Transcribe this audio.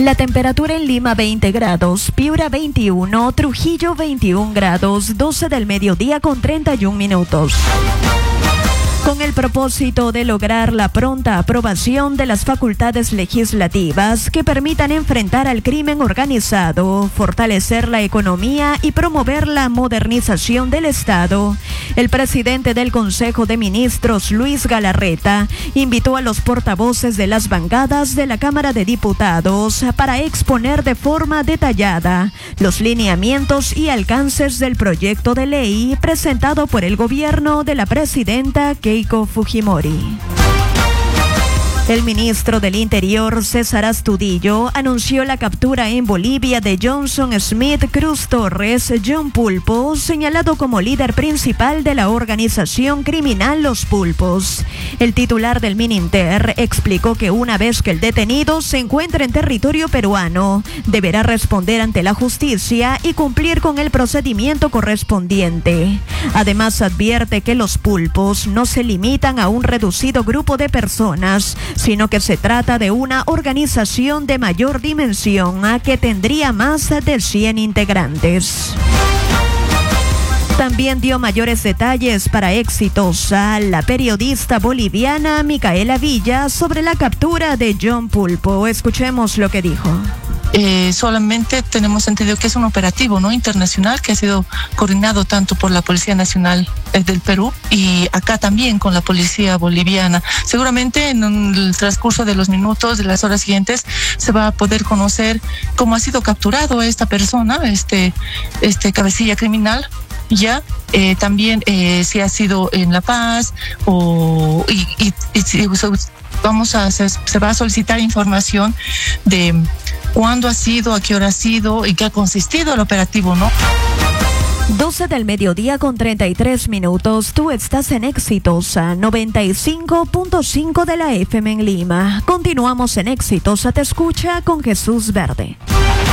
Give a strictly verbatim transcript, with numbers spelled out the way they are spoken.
La temperatura en Lima veinte grados, Piura veintiuno, Trujillo veintiún grados, doce del mediodía con treinta y un minutos. Con el propósito de lograr la pronta aprobación de las facultades legislativas que permitan enfrentar al crimen organizado, fortalecer la economía y promover la modernización del Estado, el presidente del Consejo de Ministros, Luis Galarreta, invitó a los portavoces de las bancadas de la Cámara de Diputados para exponer de forma detallada los lineamientos y alcances del proyecto de ley presentado por el gobierno de la presidenta Keiko Fujimori. El ministro del Interior, César Astudillo, anunció la captura en Bolivia de Johnson Smith Cruz Torres, John Pulpo, señalado como líder principal de la organización criminal Los Pulpos. El titular del Mininter explicó que una vez que el detenido se encuentre en territorio peruano, deberá responder ante la justicia y cumplir con el procedimiento correspondiente. Además, advierte que los pulpos no se limitan a un reducido grupo de personas, sino que se trata de una organización de mayor dimensión que tendría más de cien integrantes. También dio mayores detalles para Exitosa la periodista boliviana Micaela Villa sobre la captura de John Pulpo. Escuchemos lo que dijo. Eh, solamente tenemos entendido que es un operativo no internacional que ha sido coordinado tanto por la Policía Nacional eh, del Perú y acá también con la Policía Boliviana. Seguramente en el transcurso de los minutos, de las horas siguientes, se va a poder conocer cómo ha sido capturado esta persona, este, este cabecilla criminal. Ya eh, también eh, si ha sido en La Paz o y, y, y si, vamos a se, se va a solicitar información de cuándo ha sido, a qué hora ha sido y qué ha consistido el operativo, ¿no? doce del mediodía con treinta y tres minutos. Tú estás en Exitosa noventa y cinco punto cinco de la F M en Lima. Continuamos en Exitosa Te Escucha con Jesús Verde.